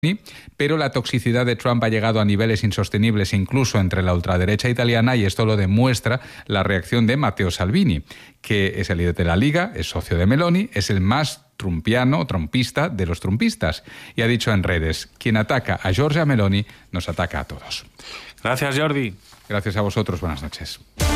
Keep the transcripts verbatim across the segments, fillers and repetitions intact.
pero la toxicidad de Trump ha llegado a niveles insostenibles incluso entre la ultraderecha italiana, y esto lo demuestra la reacción de Matteo Salvini, que es el líder de la Liga, es socio de Meloni, es el más trumpiano, trumpista de los trumpistas, y ha dicho en redes: quien ataca a Giorgia Meloni nos ataca a todos. Gracias, Jordi. Gracias a vosotros, buenas noches.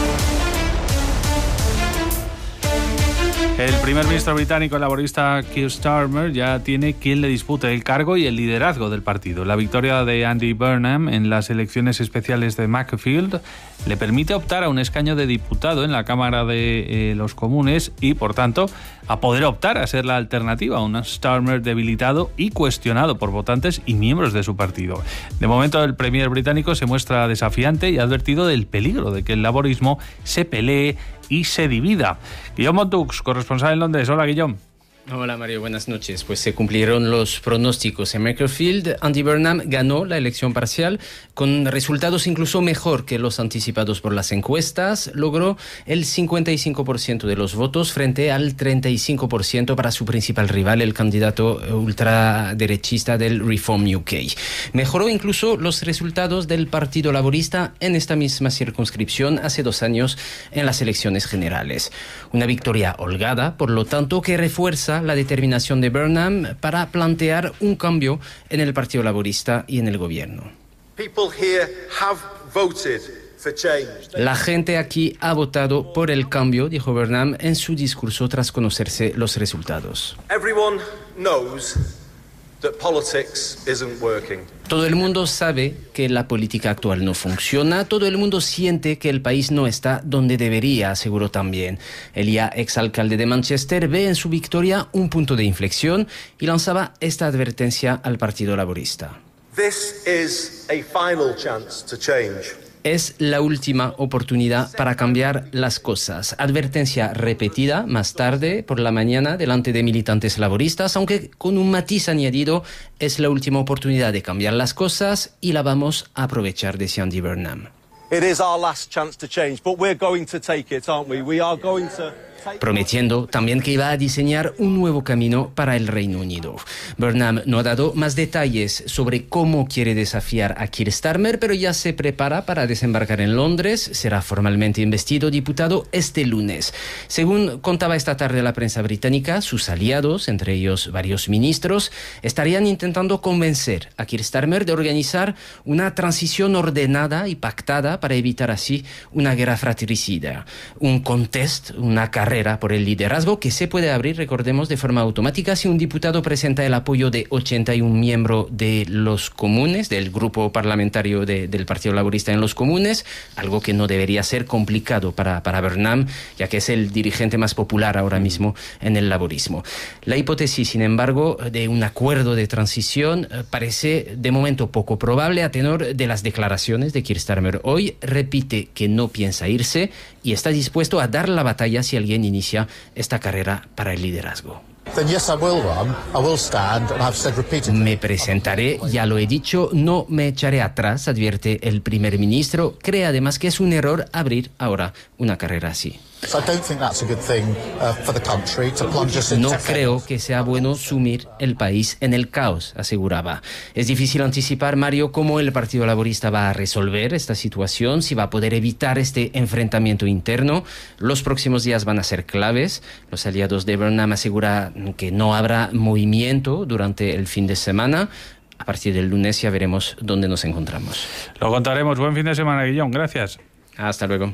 El primer ministro británico laborista Keir Starmer ya tiene quien le dispute el cargo y el liderazgo del partido. La victoria de Andy Burnham en las elecciones especiales de Macclesfield le permite optar a un escaño de diputado en la Cámara de eh, los Comunes y, por tanto, a poder optar a ser la alternativa a un Starmer debilitado y cuestionado por votantes y miembros de su partido. De momento, el premier británico se muestra desafiante y ha advertido del peligro de que el laborismo se pelee y se divida. Guillaume Montux, corresponsal en Londres. Hola, Guillaume. Hola Mario, buenas noches. Pues se cumplieron los pronósticos en Macclesfield. Andy Burnham ganó la elección parcial con resultados incluso mejor que los anticipados por las encuestas. Logró el cincuenta y cinco por ciento de los votos frente al treinta y cinco por ciento para su principal rival, el candidato ultraderechista del Reform U K. Mejoró incluso los resultados del Partido Laborista en esta misma circunscripción hace dos años en las elecciones generales. Una victoria holgada, por lo tanto, que refuerza la determinación de Burnham para plantear un cambio en el Partido Laborista y en el gobierno. La gente aquí ha votado por el cambio, dijo Burnham en su discurso tras conocerse los resultados. Todo el mundo sabe que la política actual no funciona, todo el mundo siente que el país no está donde debería, aseguró también. El ya exalcalde de Manchester ve en su victoria un punto de inflexión y lanzaba esta advertencia al Partido Laborista. This is a final chance to change. Es la última oportunidad para cambiar las cosas. Advertencia repetida más tarde por la mañana delante de militantes laboristas, aunque con un matiz añadido: es la última oportunidad de cambiar las cosas y la vamos a aprovechar, decía Andy Burnham. It is our last chance to change, but we're going to take it, aren't we? We are going to... Prometiendo también que iba a diseñar un nuevo camino para el Reino Unido. Burnham no ha dado más detalles sobre cómo quiere desafiar a Keir Starmer, pero ya se prepara para desembarcar en Londres. Será formalmente investido diputado este lunes. Según contaba esta tarde la prensa británica, sus aliados, entre ellos varios ministros, estarían intentando convencer a Keir Starmer de organizar una transición ordenada y pactada para evitar así una guerra fratricida. Un contest, una carrera por el liderazgo que se puede abrir, recordemos, de forma automática si un diputado presenta el apoyo de ochenta y un miembros de los comunes, del grupo parlamentario de, del Partido Laborista en los comunes, algo que no debería ser complicado para, para Burnham, ya que es el dirigente más popular ahora mismo en el laborismo. La hipótesis, sin embargo, de un acuerdo de transición parece de momento poco probable a tenor de las declaraciones de Keir Starmer. Hoy repite que no piensa irse y está dispuesto a dar la batalla si alguien inicia esta carrera para el liderazgo. Me presentaré, ya lo he dicho, no me echaré atrás, advierte el primer ministro. Cree además que es un error abrir ahora una carrera así. No creo que sea bueno sumir el país en el caos, aseguraba. Es difícil anticipar, Mario, cómo el Partido Laborista va a resolver esta situación, si va a poder evitar este enfrentamiento interno. Los próximos días van a ser claves. Los aliados de Burnham aseguran que no habrá movimiento durante el fin de semana. A partir del lunes ya veremos dónde nos encontramos. Lo contaremos. Buen fin de semana, Guillón. Gracias. Hasta luego.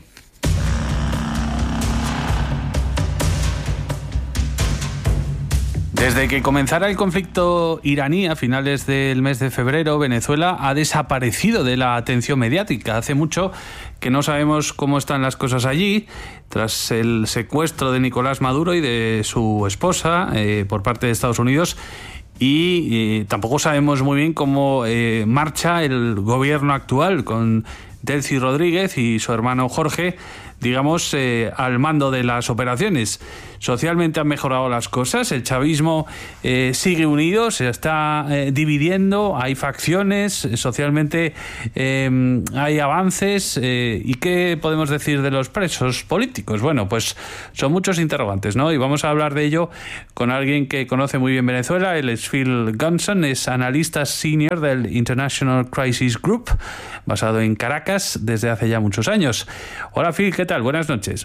Desde que comenzara el conflicto iraní a finales del mes de febrero, Venezuela ha desaparecido de la atención mediática. Hace mucho que no sabemos cómo están las cosas allí, tras el secuestro de Nicolás Maduro y de su esposa eh, por parte de Estados Unidos. Y eh, tampoco sabemos muy bien cómo eh, marcha el gobierno actual con Delcy Rodríguez y su hermano Jorge digamos, eh, al mando de las operaciones. Socialmente han mejorado las cosas, el chavismo eh, sigue unido, se está eh, dividiendo, hay facciones, socialmente eh, hay avances. Eh, ¿Y qué podemos decir de los presos políticos? Bueno, pues son muchos interrogantes, ¿no? Y vamos a hablar de ello con alguien que conoce muy bien Venezuela. Él es Phil Gunson, es analista senior del International Crisis Group, basado en Caracas desde hace ya muchos años. Hola Phil, ¿qué tal? Buenas noches.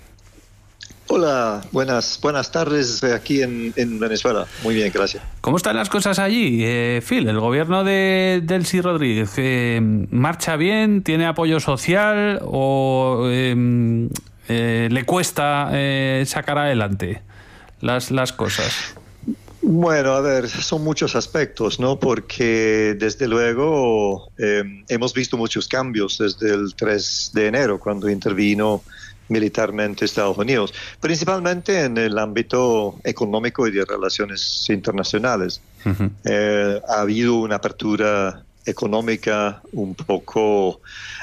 Hola, buenas buenas tardes aquí en, en Venezuela. Muy bien, gracias. ¿Cómo están las cosas allí, eh, Phil? ¿El gobierno de Delcy Rodríguez eh, marcha bien? ¿Tiene apoyo social o eh, eh, le cuesta eh, sacar adelante las, las cosas? Bueno, a ver, son muchos aspectos, ¿no? Porque desde luego eh, hemos visto muchos cambios desde el tres de enero, cuando intervino militarmente Estados Unidos, principalmente en el ámbito económico y de relaciones internacionales. Uh-huh. Eh, ha habido una apertura económica un poco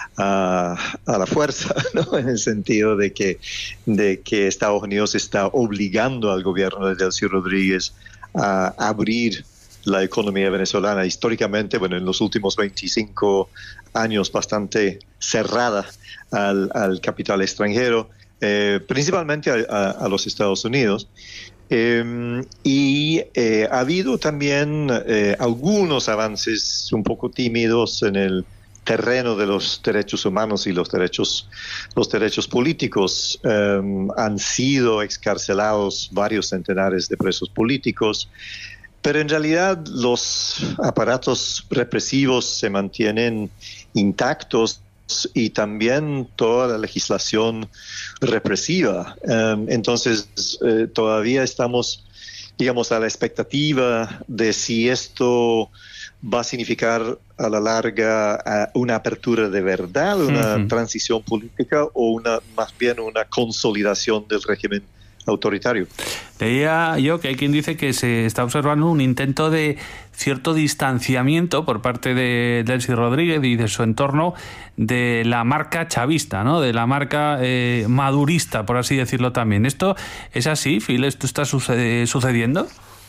a, a la fuerza, ¿no? En el sentido de que, de que Estados Unidos está obligando al gobierno de Delcy Rodríguez a abrir la economía venezolana. Históricamente, bueno, en los últimos veinticinco años bastante cerrada al, al capital extranjero, eh, principalmente a, a, a los Estados Unidos. Eh, y eh, ha habido también eh, algunos avances un poco tímidos en el terreno de los derechos humanos y los derechos, los derechos políticos. Eh, han sido excarcelados varios centenares de presos políticos, pero en realidad los aparatos represivos se mantienen intactos y también toda la legislación represiva. Um, entonces, eh, todavía estamos, digamos, a la expectativa de si esto va a significar a la larga uh, una apertura de verdad, una uh-huh. transición política o una más bien una consolidación del régimen autoritario. Leía yo que hay quien dice que se está observando un intento de cierto distanciamiento por parte de Delcy Rodríguez y de su entorno de la marca chavista, ¿no? De la marca eh, madurista, por así decirlo también. ¿Esto es así, Phil? ¿Esto está sucede- sucediendo?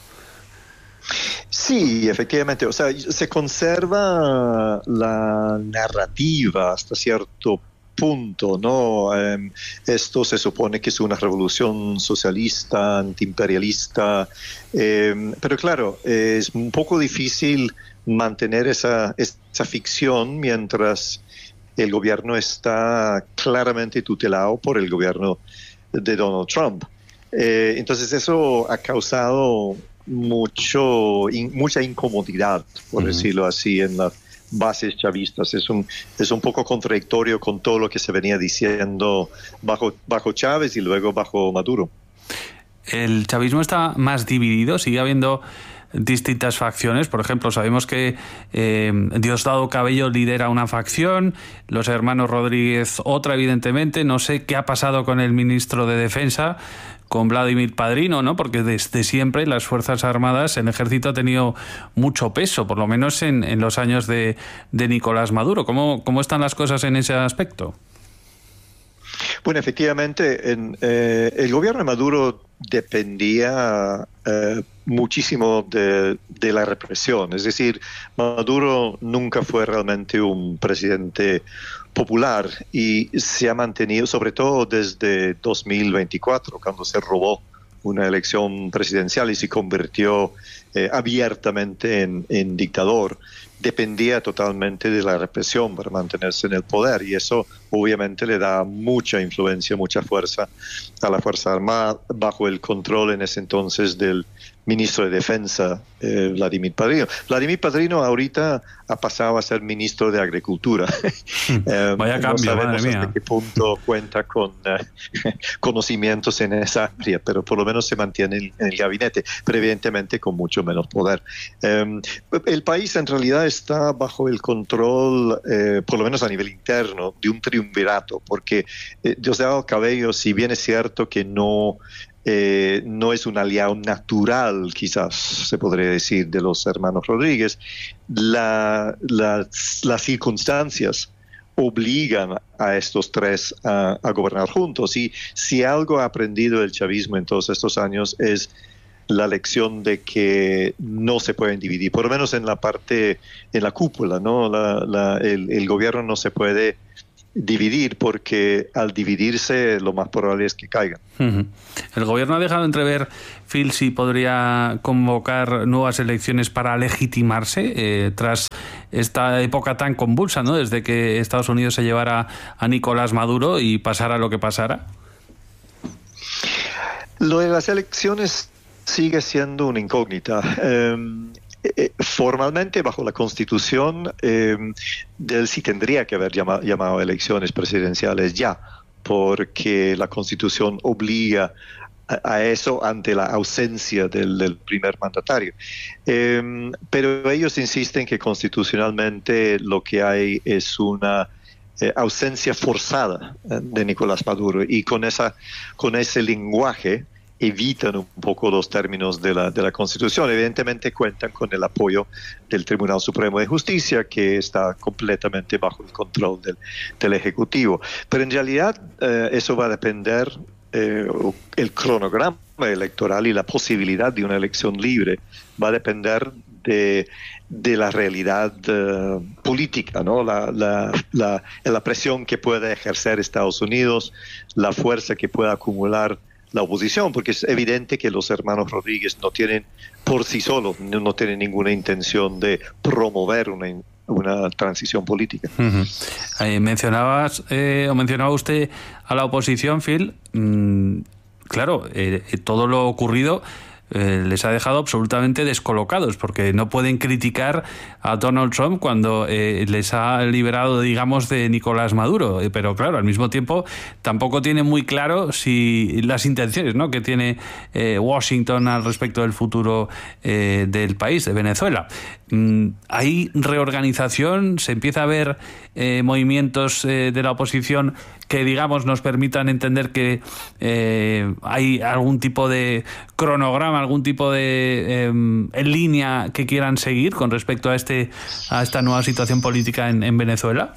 Sí, efectivamente. O sea, se conserva la narrativa hasta cierto punto, ¿no? Eh, esto se supone que es una revolución socialista, antiimperialista, eh, pero claro, eh, es un poco difícil mantener esa, esa ficción mientras el gobierno está claramente tutelado por el gobierno de Donald Trump. Eh, entonces eso ha causado mucho, in, mucha incomodidad, por uh-huh. decirlo así, en la bases chavistas. Es un, es un poco contradictorio con todo lo que se venía diciendo bajo, bajo Chávez y luego bajo Maduro. El chavismo está más dividido, sigue habiendo distintas facciones. Por ejemplo, sabemos que eh, Diosdado Cabello lidera una facción, los hermanos Rodríguez otra, evidentemente. No sé qué ha pasado con el ministro de Defensa, con Vladimir Padrino, ¿no? Porque desde siempre las Fuerzas Armadas, el ejército ha tenido mucho peso, por lo menos en, en los años de, de Nicolás Maduro. ¿Cómo, cómo están las cosas en ese aspecto? Bueno, efectivamente, en, eh, el gobierno de Maduro dependía eh, muchísimo de, de la represión. Es decir, Maduro nunca fue realmente un presidente popular y se ha mantenido, sobre todo desde dos mil veinticuatro, cuando se robó una elección presidencial y se convirtió eh, abiertamente en, en dictador, dependía totalmente de la represión para mantenerse en el poder, y eso obviamente le da mucha influencia, mucha fuerza a la Fuerza Armada, bajo el control en ese entonces del ministro de Defensa, eh, Vladimir Padrino. Vladimir Padrino ahorita ha pasado a ser ministro de Agricultura. eh, Vaya cambio, no sabemos madre mía. hasta qué punto cuenta con eh, conocimientos en esa área, pero por lo menos se mantiene en, en el gabinete, pero evidentemente con mucho menos poder. Eh, el país en realidad está bajo el control, eh, por lo menos a nivel interno, de un triunvirato, porque eh, Diosdado Cabello, si bien es cierto que no Eh, no es un aliado natural, quizás se podría decir, de los hermanos Rodríguez, la, la, las circunstancias obligan a estos tres a, a gobernar juntos. Y si algo ha aprendido el chavismo en todos estos años es la lección de que no se pueden dividir, por lo menos en la parte, en la cúpula, ¿no? La, la, el, el gobierno no se puede dividir porque al dividirse lo más probable es que caigan. Uh-huh. El gobierno ha dejado entrever, Phil, si podría convocar nuevas elecciones para legitimarse eh, tras esta época tan convulsa, ¿no? Desde que Estados Unidos se llevara a Nicolás Maduro y pasara lo que pasara. Lo de las elecciones sigue siendo una incógnita. Eh, eh, formalmente, bajo la Constitución, eh, él sí tendría que haber llama, llamado elecciones presidenciales ya, porque la Constitución obliga a, a eso ante la ausencia del, del primer mandatario. Eh, pero ellos insisten que constitucionalmente lo que hay es una eh, ausencia forzada de Nicolás Maduro, y con, esa, con ese lenguaje evitan un poco los términos de la, de la Constitución. Evidentemente cuentan con el apoyo del Tribunal Supremo de Justicia, que está completamente bajo el control del, del Ejecutivo. Pero en realidad eh, eso va a depender, eh, el cronograma electoral y la posibilidad de una elección libre va a depender de, de la realidad uh, política, ¿no? La, la, la, la presión que pueda ejercer Estados Unidos, la fuerza que pueda acumular la oposición, porque es evidente que los hermanos Rodríguez no tienen por sí solos, no, no tienen ninguna intención de promover una, una transición política. Uh-huh. Eh, mencionabas, eh, o mencionaba usted a la oposición, Phil. Mm, claro, eh, todo lo ocurrido Eh, les ha dejado absolutamente descolocados, porque no pueden criticar a Donald Trump cuando eh, les ha liberado, digamos, de Nicolás Maduro, eh, pero claro, al mismo tiempo tampoco tienen muy claro si las intenciones, ¿no?, que tiene eh, Washington al respecto del futuro eh, del país, de Venezuela. Mm, ¿hay reorganización? ¿Se empieza a ver eh, movimientos eh, de la oposición que, digamos, nos permitan entender que eh, hay algún tipo de cronograma, algún tipo de eh, en línea que quieran seguir con respecto a este a esta nueva situación política en, en Venezuela?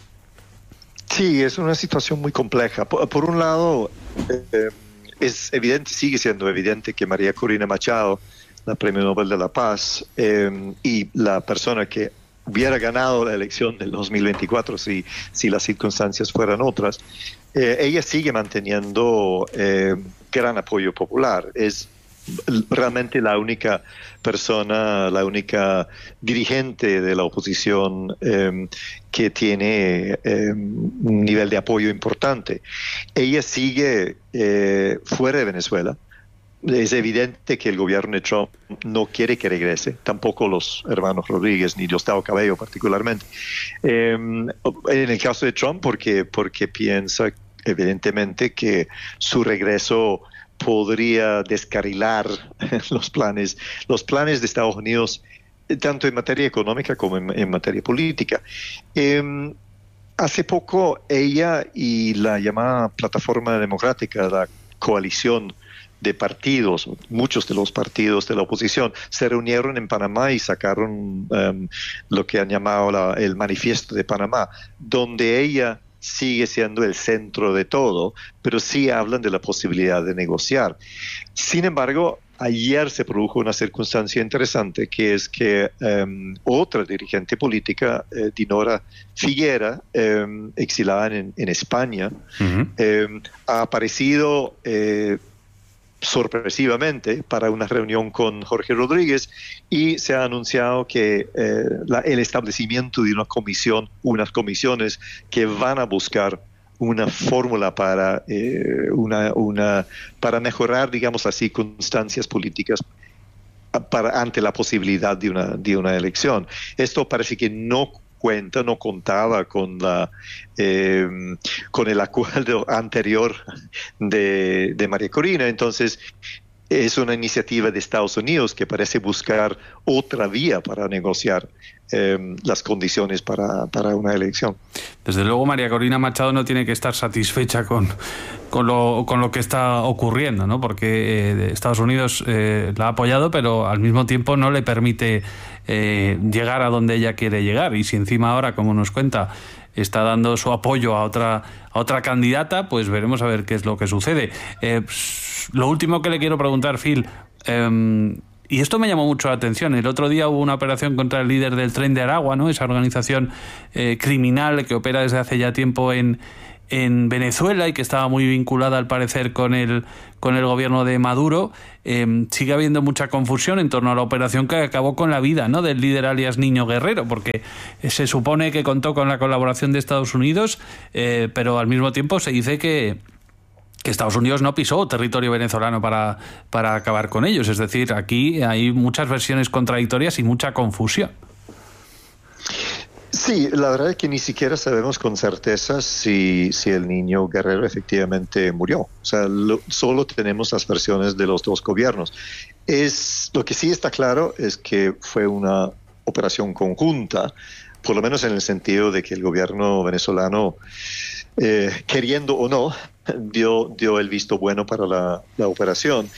Sí, es una situación muy compleja. Por, por un lado, eh, es evidente, sigue siendo evidente que María Corina Machado, la Premio Nobel de la Paz, eh, y la persona que hubiera ganado la elección del dos mil veinticuatro si, si las circunstancias fueran otras, eh, ella sigue manteniendo eh, gran apoyo popular. Es realmente la única persona, la única dirigente de la oposición eh, que tiene eh, un nivel de apoyo importante. Ella sigue eh, fuera de Venezuela. Es evidente que el gobierno de Trump no quiere que regrese, tampoco los hermanos Rodríguez ni Diosdado Cabello particularmente. Eh, en el caso de Trump, porque, porque piensa evidentemente que su regreso podría descarrilar los planes, los planes de Estados Unidos, tanto en materia económica como en, en materia política. Eh, hace poco ella y la llamada Plataforma Democrática, la coalición de partidos, muchos de los partidos de la oposición, se reunieron en Panamá y sacaron um, lo que han llamado la, el Manifiesto de Panamá, donde ella sigue siendo el centro de todo, pero sí hablan de la posibilidad de negociar. Sin embargo, ayer se produjo una circunstancia interesante, que es que um, otra dirigente política, eh, Dinora Figuera, um, exilada en, en España, uh-huh. um, ha aparecido eh, sorpresivamente para una reunión con Jorge Rodríguez, y se ha anunciado que eh, la, el establecimiento de una comisión, unas comisiones que van a buscar una fórmula para eh, una, una para mejorar, digamos, las circunstancias políticas para, ante la posibilidad de una de una elección. Esto parece que no cuenta, no contaba con la eh, con el acuerdo anterior de, de María Corina. Entonces es una iniciativa de Estados Unidos que parece buscar otra vía para negociar eh, las condiciones para, para una elección. Desde luego María Corina Machado no tiene que estar satisfecha con, con, lo, con lo que está ocurriendo, ¿no? Porque eh, Estados Unidos eh, la ha apoyado, pero al mismo tiempo no le permite eh, llegar a donde ella quiere llegar. Y si encima ahora, como nos cuenta, está dando su apoyo a otra, a otra candidata, pues veremos a ver qué es lo que sucede. Eh, lo último que le quiero preguntar, Phil, eh, y esto me llamó mucho la atención. El otro día hubo una operación contra el líder del Tren de Aragua, ¿no? Esa organización eh, criminal que opera desde hace ya tiempo en, en Venezuela y que estaba muy vinculada, al parecer, con el, con el gobierno de Maduro. Eh, sigue habiendo mucha confusión en torno a la operación que acabó con la vida, ¿no?, del líder alias Niño Guerrero, porque se supone que contó con la colaboración de Estados Unidos, eh, pero al mismo tiempo se dice que que Estados Unidos no pisó territorio venezolano para, para acabar con ellos. Es decir, aquí hay muchas versiones contradictorias y mucha confusión. Sí, la verdad es que ni siquiera sabemos con certeza si, si el Niño Guerrero efectivamente murió. O sea, lo, solo tenemos las versiones de los dos gobiernos. Es, lo que sí está claro es que fue una operación conjunta, por lo menos en el sentido de que el gobierno venezolano, eh, queriendo o no, dio, dio el visto bueno para la, la operación.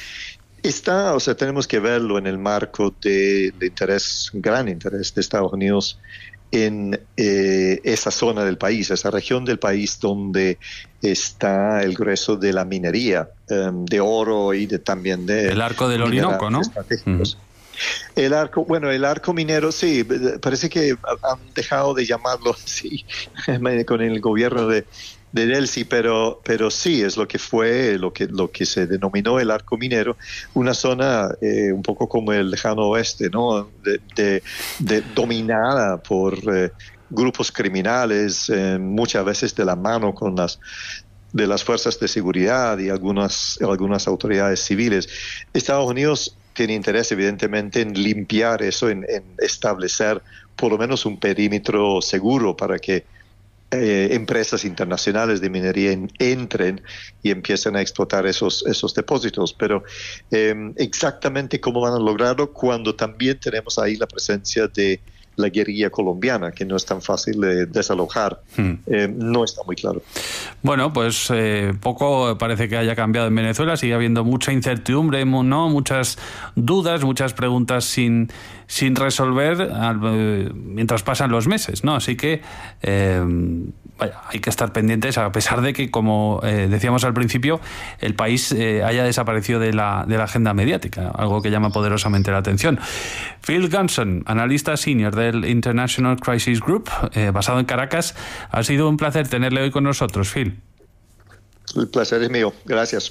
Está, o sea, tenemos que verlo en el marco de, de interés, gran interés de Estados Unidos en eh, esa zona del país, esa región del país donde está el grueso de la minería, um, de oro y de, también de... El arco del Orinoco, ¿no? Uh-huh. El arco, bueno, el arco minero, sí, parece que han dejado de llamarlo así con el gobierno de, de Delcy, pero, pero sí, es lo que fue, lo que, lo que se denominó el arco minero, una zona eh, un poco como el lejano oeste, ¿no? De, de, de dominada por eh, grupos criminales, eh, muchas veces de la mano con las de las fuerzas de seguridad y algunas, algunas autoridades civiles. Estados Unidos tiene interés, evidentemente, en limpiar eso, en, en establecer por lo menos un perímetro seguro para que eh, empresas internacionales de minería en, entren y empiecen a explotar esos, esos depósitos. Pero eh, exactamente cómo van a lograrlo cuando también tenemos ahí la presencia de la guerrilla colombiana, que no es tan fácil de desalojar, hmm. eh, no está muy claro. Bueno, pues eh, poco parece que haya cambiado en Venezuela, sigue habiendo mucha incertidumbre, ¿no? Muchas dudas, muchas preguntas sin, sin resolver eh, mientras pasan los meses, ¿no? Así que eh, vaya, hay que estar pendientes, a pesar de que, como eh, decíamos al principio, el país eh, haya desaparecido de la, de la agenda mediática, algo que llama poderosamente la atención. Phil Gunson, analista senior del International Crisis Group, eh, basado en Caracas, ha sido un placer tenerle hoy con nosotros, Phil. El placer es mío. Gracias.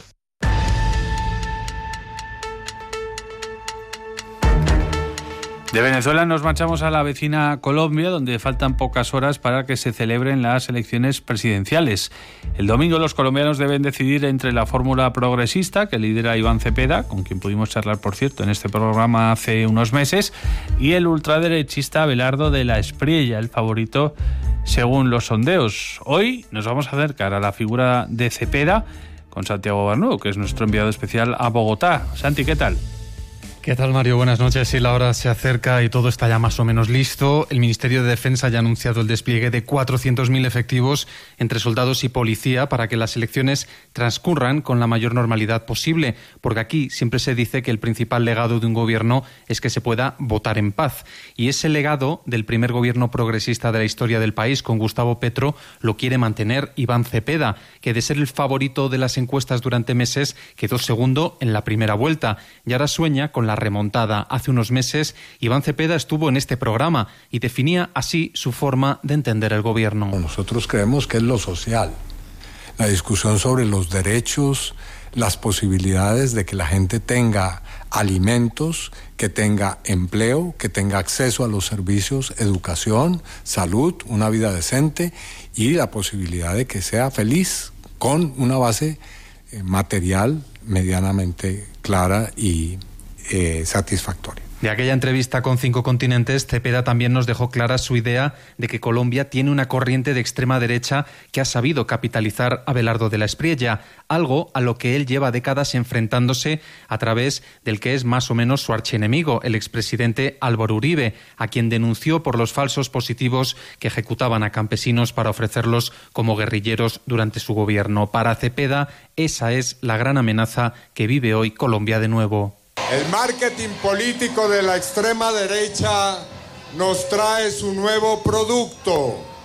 De Venezuela nos marchamos a la vecina Colombia, donde faltan pocas horas para que se celebren las elecciones presidenciales. El domingo los colombianos deben decidir entre la fórmula progresista, que lidera Iván Cepeda, con quien pudimos charlar, por cierto, en este programa hace unos meses, y el ultraderechista Abelardo de la Espriella, el favorito según los sondeos. Hoy nos vamos a acercar a la figura de Cepeda con Santiago Barnudo, que es nuestro enviado especial a Bogotá. Santi, ¿qué tal? ¿Qué tal, Mario? Buenas noches. Sí, la hora se acerca y todo está ya más o menos listo. El Ministerio de Defensa ya ha anunciado el despliegue de cuatrocientos mil efectivos entre soldados y policía para que las elecciones transcurran con la mayor normalidad posible, porque aquí siempre se dice que el principal legado de un gobierno es que se pueda votar en paz. Y ese legado del primer gobierno progresista de la historia del país, con Gustavo Petro, lo quiere mantener Iván Cepeda, que de ser el favorito de las encuestas durante meses quedó segundo en la primera vuelta y ahora sueña con la remontada. Hace unos meses, Iván Cepeda estuvo en este programa y definía así su forma de entender el gobierno. Nosotros creemos que es lo social, la discusión sobre los derechos, las posibilidades de que la gente tenga alimentos, que tenga empleo, que tenga acceso a los servicios, educación, salud, una vida decente y la posibilidad de que sea feliz con una base eh, material medianamente clara y Eh, satisfactoria. De aquella entrevista con Cinco Continentes, Cepeda también nos dejó clara su idea de que Colombia tiene una corriente de extrema derecha que ha sabido capitalizar a Abelardo de la Espriella, algo a lo que él lleva décadas enfrentándose a través del que es más o menos su archienemigo, el expresidente Álvaro Uribe, a quien denunció por los falsos positivos que ejecutaban a campesinos para ofrecerlos como guerrilleros durante su gobierno. Para Cepeda, esa es la gran amenaza que vive hoy Colombia de nuevo. El marketing político de la extrema derecha nos trae su nuevo producto,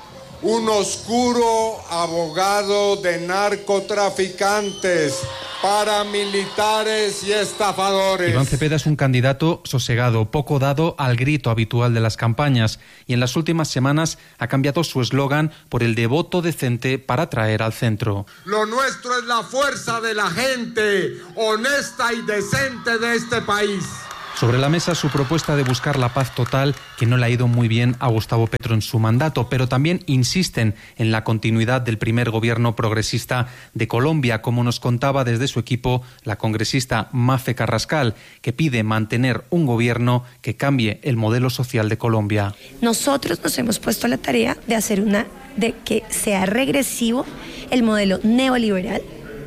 un oscuro abogado de narcotraficantes, paramilitares y estafadores. Iván Cepeda es un candidato sosegado, poco dado al grito habitual de las campañas, y en las últimas semanas ha cambiado su eslogan por el de voto decente para traer al centro. Lo nuestro es la fuerza de la gente honesta y decente de este país. Sobre la mesa su propuesta de buscar la paz total, que no le ha ido muy bien a Gustavo Petro en su mandato, pero también insisten en la continuidad del primer gobierno progresista de Colombia, como nos contaba desde su equipo la congresista Mafe Carrascal, que pide mantener un gobierno que cambie el modelo social de Colombia. Nosotros nos hemos puesto a la tarea de hacer una, de que sea regresivo el modelo neoliberal,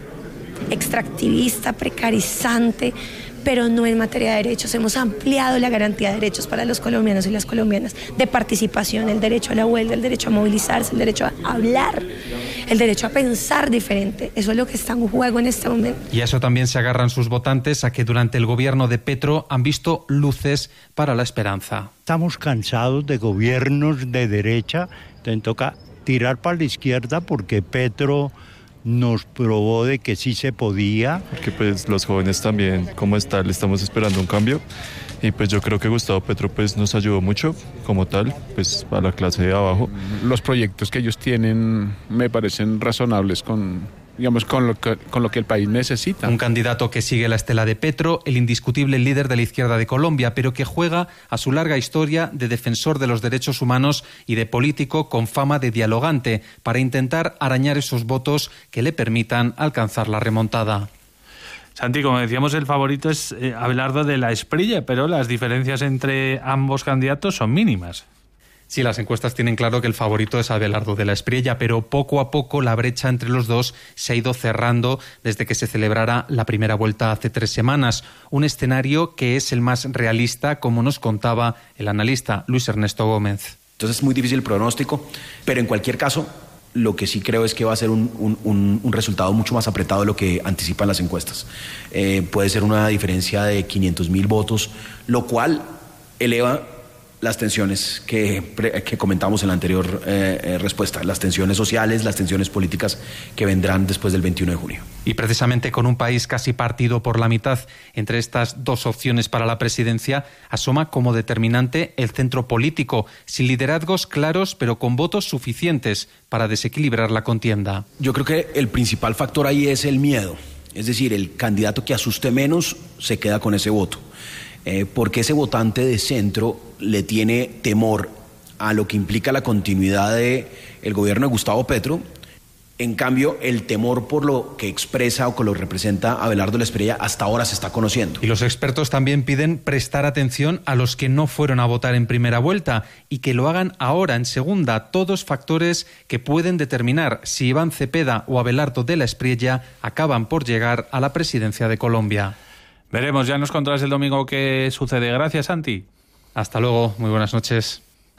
extractivista, precarizante, pero no en materia de derechos. Hemos ampliado la garantía de derechos para los colombianos y las colombianas, de participación, el derecho a la huelga, el derecho a movilizarse, el derecho a hablar, el derecho a pensar diferente. Eso es lo que está en juego en este momento. Y a eso también se agarran sus votantes, a que durante el gobierno de Petro han visto luces para la esperanza. Estamos cansados de gobiernos de derecha, entonces toca tirar para la izquierda porque Petro nos probó de que sí se podía. Porque pues los jóvenes también, como tal, estamos esperando un cambio, y pues yo creo que Gustavo Petro pues nos ayudó mucho como tal, pues a la clase de abajo. Los proyectos que ellos tienen me parecen razonables con... digamos, con lo, que, con lo que el país necesita. Un candidato que sigue la estela de Petro, el indiscutible líder de la izquierda de Colombia, pero que juega a su larga historia de defensor de los derechos humanos y de político con fama de dialogante, para intentar arañar esos votos que le permitan alcanzar la remontada. Santi, como decíamos, el favorito es eh, Abelardo de la Espriella, pero las diferencias entre ambos candidatos son mínimas. Sí, las encuestas tienen claro que el favorito es Abelardo de la Espriella, pero poco a poco la brecha entre los dos se ha ido cerrando desde que se celebrara la primera vuelta hace tres semanas. Un escenario que es el más realista, como nos contaba el analista Luis Ernesto Gómez. Entonces es muy difícil el pronóstico, pero en cualquier caso, lo que sí creo es que va a ser un, un, un resultado mucho más apretado de lo que anticipan las encuestas. Eh, puede ser una diferencia de quinientos mil votos, lo cual eleva las tensiones que, que comentamos en la anterior eh, eh, respuesta, las tensiones sociales, las tensiones políticas que vendrán después del veintiuno de junio. Y precisamente con un país casi partido por la mitad entre estas dos opciones para la presidencia, asoma como determinante el centro político, sin liderazgos claros, pero con votos suficientes para desequilibrar la contienda. Yo creo que el principal factor ahí es el miedo, es decir, el candidato que asuste menos se queda con ese voto. Eh, porque ese votante de centro le tiene temor a lo que implica la continuidad del gobierno de Gustavo Petro. En cambio, el temor por lo que expresa o que lo representa Abelardo de la Espriella hasta ahora se está conociendo. Y los expertos también piden prestar atención a los que no fueron a votar en primera vuelta y que lo hagan ahora en segunda. Todos factores que pueden determinar si Iván Cepeda o Abelardo de la Espriella acaban por llegar a la presidencia de Colombia. Veremos, ya nos contarás el domingo qué sucede. Gracias, Santi. Hasta luego, muy buenas noches.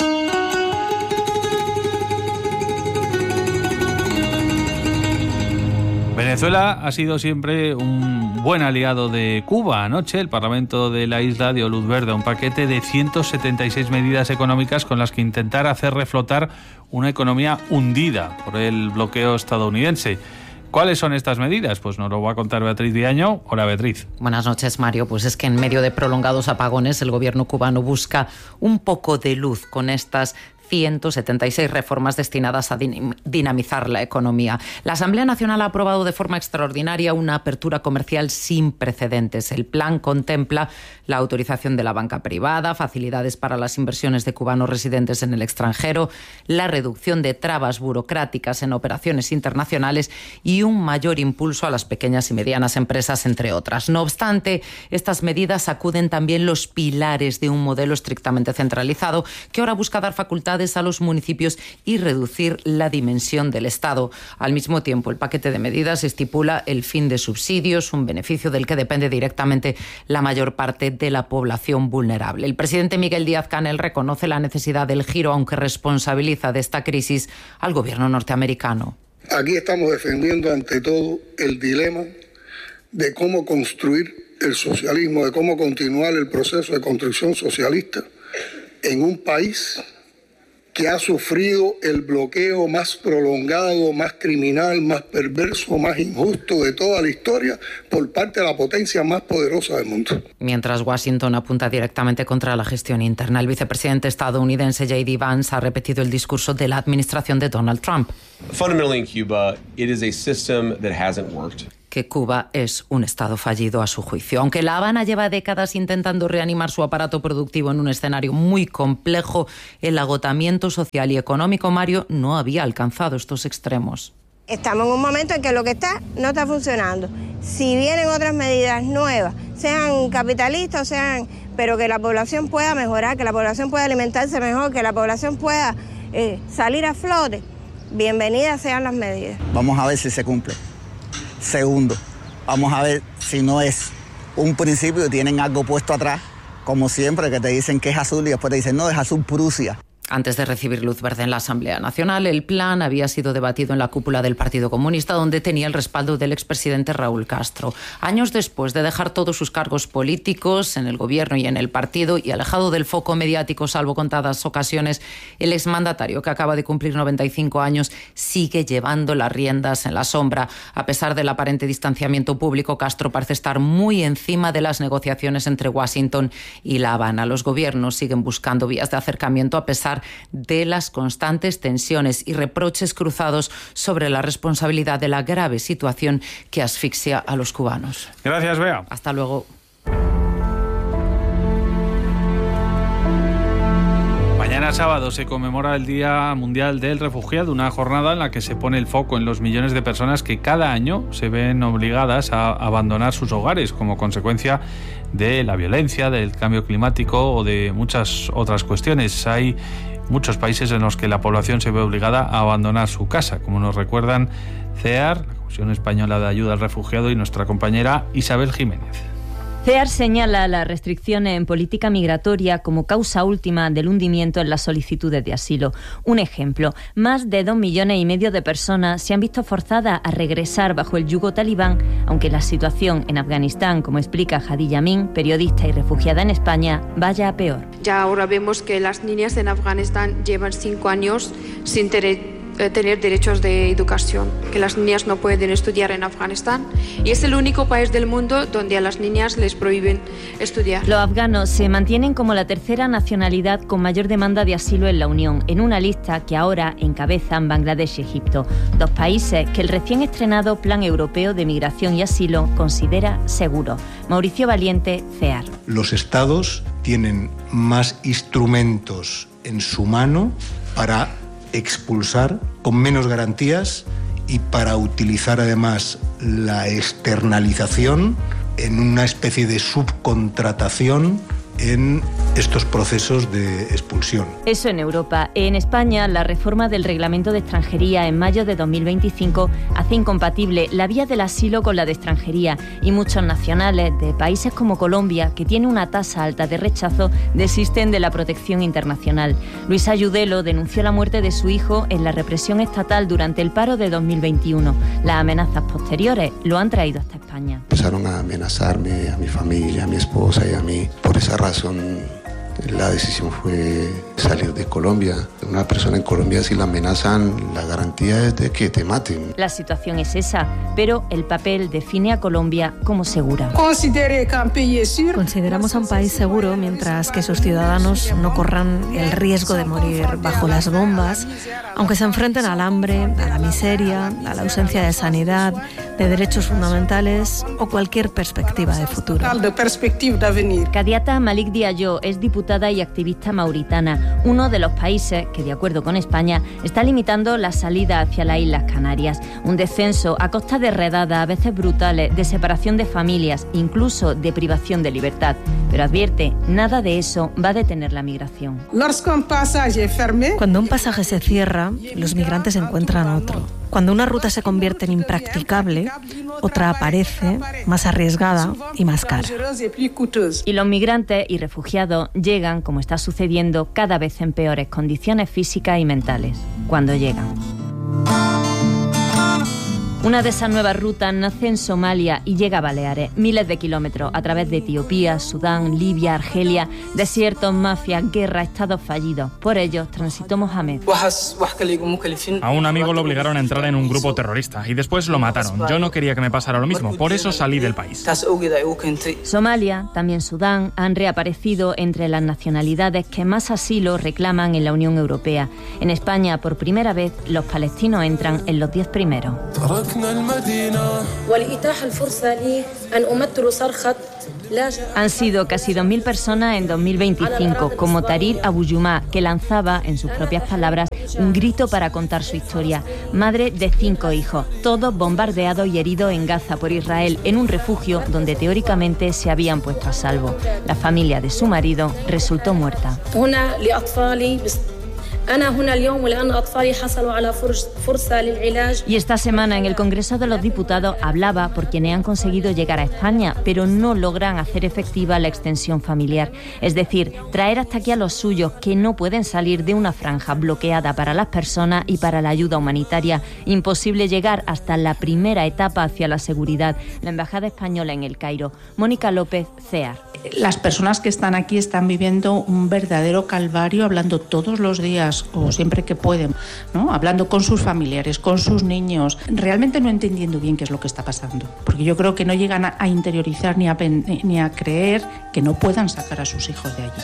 Venezuela ha sido siempre un buen aliado de Cuba. Anoche el Parlamento de la isla dio luz verde a un paquete de ciento setenta y seis medidas económicas con las que intentar hacer reflotar una economía hundida por el bloqueo estadounidense. ¿Cuáles son estas medidas? Pues nos lo va a contar Beatriz Diaño. Hola, Beatriz. Buenas noches, Mario. Pues es que en medio de prolongados apagones el gobierno cubano busca un poco de luz con estas ciento setenta y seis reformas destinadas a dinamizar la economía. La Asamblea Nacional ha aprobado de forma extraordinaria una apertura comercial sin precedentes. El plan contempla la autorización de la banca privada, facilidades para las inversiones de cubanos residentes en el extranjero, la reducción de trabas burocráticas en operaciones internacionales y un mayor impulso a las pequeñas y medianas empresas, entre otras. No obstante, estas medidas sacuden también los pilares de un modelo estrictamente centralizado que ahora busca dar facultades a los municipios y reducir la dimensión del Estado. Al mismo tiempo, el paquete de medidas estipula el fin de subsidios, un beneficio del que depende directamente la mayor parte de la población vulnerable. El presidente Miguel Díaz-Canel reconoce la necesidad del giro, aunque responsabiliza de esta crisis al gobierno norteamericano. Aquí estamos defendiendo ante todo el dilema de cómo construir el socialismo, de cómo continuar el proceso de construcción socialista en un país que ha sufrido el bloqueo más prolongado, más criminal, más perverso, más injusto de toda la historia por parte de la potencia más poderosa del mundo. Mientras Washington apunta directamente contra la gestión interna, el vicepresidente estadounidense J D Vance ha repetido el discurso de la administración de Donald Trump. Fundamentally in Cuba, it is a system that hasn't worked. Que Cuba es un estado fallido a su juicio. Aunque La Habana lleva décadas intentando reanimar su aparato productivo en un escenario muy complejo, el agotamiento social y económico, Mario, no había alcanzado estos extremos. Estamos en un momento en que lo que está no está funcionando. Si vienen otras medidas nuevas, sean capitalistas, sean, pero que la población pueda mejorar, que la población pueda alimentarse mejor, que la población pueda eh, salir a flote, bienvenidas sean las medidas. Vamos a ver si se cumple. Segundo, vamos a ver si no es un principio y tienen algo puesto atrás, como siempre, que te dicen que es azul y después te dicen no, es azul Prusia. Antes de recibir luz verde en la Asamblea Nacional, el plan había sido debatido en la cúpula del Partido Comunista, donde tenía el respaldo del expresidente Raúl Castro. Años después de dejar todos sus cargos políticos en el gobierno y en el partido y alejado del foco mediático, salvo contadas ocasiones, el exmandatario, que acaba de cumplir noventa y cinco años, sigue llevando las riendas en la sombra. A pesar del aparente distanciamiento público, Castro parece estar muy encima de las negociaciones entre Washington y La Habana. Los gobiernos siguen buscando vías de acercamiento a pesar de las constantes tensiones y reproches cruzados sobre la responsabilidad de la grave situación que asfixia a los cubanos. Gracias, Bea. Hasta luego. Mañana sábado se conmemora el Día Mundial del Refugiado, una jornada en la que se pone el foco en los millones de personas que cada año se ven obligadas a abandonar sus hogares como consecuencia de la violencia, del cambio climático o de muchas otras cuestiones. Hay muchos países en los que la población se ve obligada a abandonar su casa, como nos recuerdan CEAR, la Comisión Española de Ayuda al Refugiado, y nuestra compañera Isabel Jiménez. CEAR señala las restricciones en política migratoria como causa última del hundimiento en las solicitudes de asilo. Un ejemplo, más de dos millones y medio de personas se han visto forzadas a regresar bajo el yugo talibán, aunque la situación en Afganistán, como explica Hadi Yamin, periodista y refugiada en España, vaya a peor. Ya ahora vemos que las niñas en Afganistán llevan cinco años sin tener tener derechos de educación, que las niñas no pueden estudiar en Afganistán y es el único país del mundo donde a las niñas les prohíben estudiar. Los afganos se mantienen como la tercera nacionalidad con mayor demanda de asilo en la Unión, en una lista que ahora encabezan Bangladesh y Egipto, dos países que el recién estrenado Plan Europeo de Migración y Asilo considera seguro. Mauricio Valiente, CEAR. Los estados tienen más instrumentos en su mano para expulsar con menos garantías y para utilizar además la externalización en una especie de subcontratación en estos procesos de expulsión. Eso en Europa. En España, la reforma del Reglamento de Extranjería en mayo de dos mil veinticinco hace incompatible la vía del asilo con la de extranjería y muchos nacionales de países como Colombia, que tiene una tasa alta de rechazo, desisten de la protección internacional. Luis Ayudelo denunció la muerte de su hijo en la represión estatal durante el paro de dos mil veintiuno. Las amenazas posteriores lo han traído hasta España. Empezaron a amenazarme, a mi familia, a mi esposa y a mí. Por esa razón, la decisión fue salir de Colombia. Una persona en Colombia, si la amenazan, la garantía es de que te maten. La situación es esa, pero el papel define a Colombia como segura. Consideramos a un país seguro mientras que sus ciudadanos no corran el riesgo de morir bajo las bombas, aunque se enfrenten al hambre, a la miseria, a la ausencia de sanidad, de derechos fundamentales o cualquier perspectiva de futuro. Kadiata Malik Diallo es diputada y activista mauritana, uno de los países que, de acuerdo con España, está limitando la salida hacia las Islas Canarias. Un descenso a costa de redadas, a veces brutales, de separación de familias, incluso de privación de libertad. Pero advierte, nada de eso va a detener la migración. Cuando un pasaje se cierra, los migrantes encuentran otro. Cuando una ruta se convierte en impracticable, otra aparece, más arriesgada y más cara. Y los migrantes y refugiados llegan, como está sucediendo, cada vez en peores condiciones físicas y mentales, cuando llegan. Una de esas nuevas rutas nace en Somalia y llega a Baleares, miles de kilómetros a través de Etiopía, Sudán, Libia, Argelia, desiertos, mafias, guerras, estados fallidos. Por ello transitó Mohamed. A un amigo lo obligaron a entrar en un grupo terrorista y después lo mataron. Yo no quería que me pasara lo mismo, por eso salí del país. Somalia, también Sudán, han reaparecido entre las nacionalidades que más asilo reclaman en la Unión Europea. En España, por primera vez, los palestinos entran en los diez primeros. Han sido casi dos mil personas en dos mil veinticinco, como Tarir Abuyumá, que lanzaba, en sus propias palabras, un grito para contar su historia. Madre de cinco hijos, todos bombardeados y heridos en Gaza por Israel, en un refugio donde teóricamente se habían puesto a salvo. La familia de su marido resultó muerta. Y esta semana en el Congreso de los Diputados hablaba por quienes han conseguido llegar a España, pero no logran hacer efectiva la extensión familiar. Es decir, traer hasta aquí a los suyos que no pueden salir de una franja bloqueada para las personas y para la ayuda humanitaria. Imposible llegar hasta la primera etapa hacia la seguridad. La Embajada Española en El Cairo. Mónica López, C E A R. Las personas que están aquí están viviendo un verdadero calvario, hablando todos los días o siempre que pueden, ¿no? Hablando con sus familiares, con sus niños, realmente no entendiendo bien qué es lo que está pasando, porque yo creo que no llegan a, a interiorizar ni a, ni a creer que no puedan sacar a sus hijos de allí.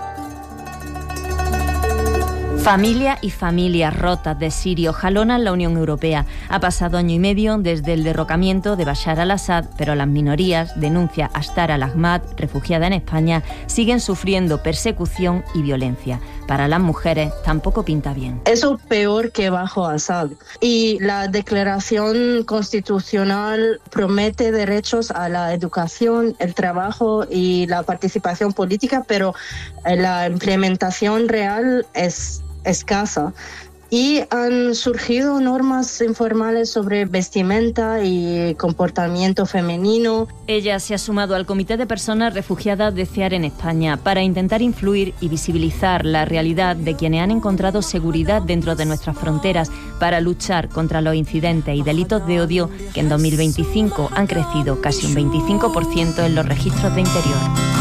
Familia y familias rotas de Sirio jalonan la Unión Europea. Ha pasado año y medio desde el derrocamiento de Bashar al-Assad, pero las minorías, denuncia Ashtar al-Ahmad, refugiada en España, siguen sufriendo persecución y violencia. Para las mujeres tampoco pinta bien. Eso peor que bajo Assad. Y la declaración constitucional promete derechos a la educación, el trabajo y la participación política, pero la implementación real es escasa. Y han surgido normas informales sobre vestimenta y comportamiento femenino. Ella se ha sumado al Comité de Personas Refugiadas de C E A R en España para intentar influir y visibilizar la realidad de quienes han encontrado seguridad dentro de nuestras fronteras para luchar contra los incidentes y delitos de odio que en dos mil veinticinco han crecido casi un veinticinco por ciento en los registros de interior.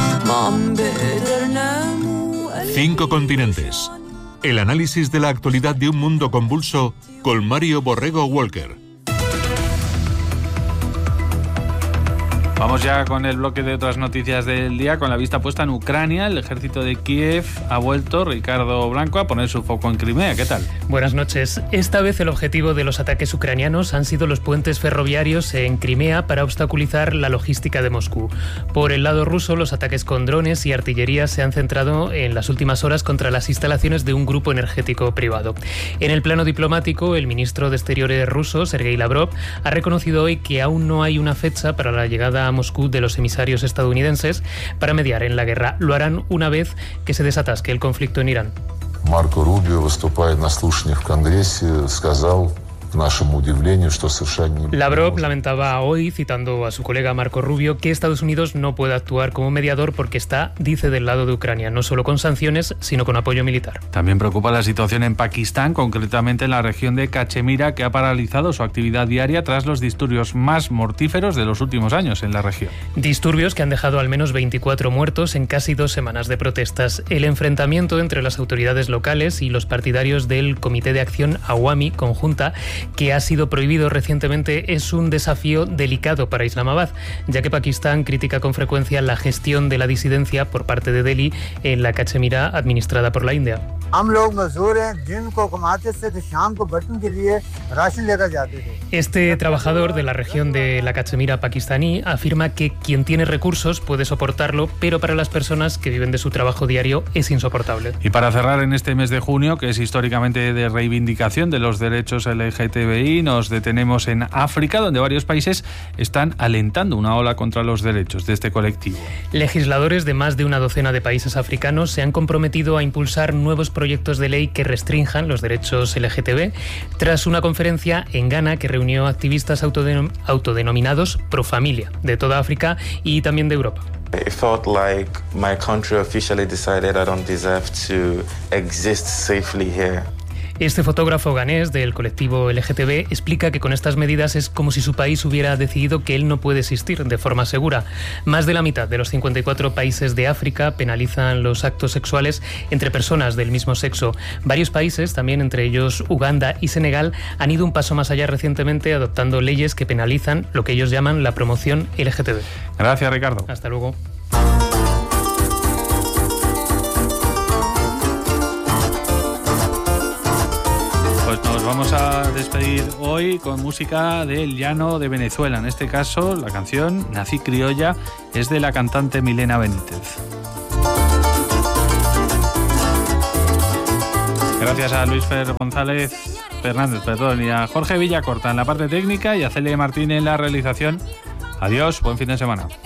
Cinco continentes. El análisis de la actualidad de un mundo convulso con Mario Borrego Walker. Vamos ya con el bloque de otras noticias del día, con la vista puesta en Ucrania. El ejército de Kiev ha vuelto, Ricardo Blanco, a poner su foco en Crimea. ¿Qué tal? Buenas noches. Esta vez el objetivo de los ataques ucranianos han sido los puentes ferroviarios en Crimea para obstaculizar la logística de Moscú. Por el lado ruso, los ataques con drones y artillería se han centrado en las últimas horas contra las instalaciones de un grupo energético privado. En el plano diplomático, el ministro de Exteriores ruso, Sergei Lavrov, ha reconocido hoy que aún no hay una fecha para la llegada a Moscú de los emisarios estadounidenses para mediar en la guerra. Lo harán una vez que se desatasque el conflicto en Irán. Марко Рубио, выступая на слушаниях в Конгрессе, сказал, к нашему удивлению, что США не... Lavrov lamentaba hoy, citando a su colega Marco Rubio, que Estados Unidos no puede actuar como mediador porque está, dice, del lado de Ucrania, no solo con sanciones, sino con apoyo militar. También preocupa la situación en Pakistán, concretamente en la región de Cachemira, que ha paralizado su actividad diaria tras los disturbios más mortíferos de los últimos años en la región. Disturbios que han dejado al menos veinticuatro muertos en casi dos semanas de protestas. El enfrentamiento entre las autoridades locales y los partidarios del Comité de Acción Awami Conjunta, que ha sido prohibido recientemente, es un desafío delicado para Islamabad, ya que Pakistán critica con frecuencia la gestión de la disidencia por parte de Delhi en la Cachemira administrada por la India. Este trabajador de la región de la Cachemira pakistaní afirma que quien tiene recursos puede soportarlo, pero para las personas que viven de su trabajo diario es insoportable. Y para cerrar en este mes de junio, que es históricamente de reivindicación de los derechos L G T B I, nos detenemos en África, donde varios países están alentando una ola contra los derechos de este colectivo. Legisladores de más de una docena de países africanos se han comprometido a impulsar nuevos proyectos de ley que restrinjan los derechos L G T B tras una conferencia en Ghana que reunió activistas autodenom- autodenominados pro familia de toda África y también de Europa. It felt like my country officially decided I don't deserve to exist safely here. Este fotógrafo ganés del colectivo L G T B explica que con estas medidas es como si su país hubiera decidido que él no puede existir de forma segura. Más de la mitad de los cincuenta y cuatro países de África penalizan los actos sexuales entre personas del mismo sexo. Varios países, también entre ellos Uganda y Senegal, han ido un paso más allá recientemente adoptando leyes que penalizan lo que ellos llaman la promoción L G T B. Gracias, Ricardo. Hasta luego. Pues nos vamos a despedir hoy con música del llano de Venezuela. En este caso, la canción Nací Criolla es de la cantante Milena Benítez. Gracias a Luis Fer González Fernández, perdón, y a Jorge Villacorta en la parte técnica y a Celia Martín en la realización. Adiós, buen fin de semana.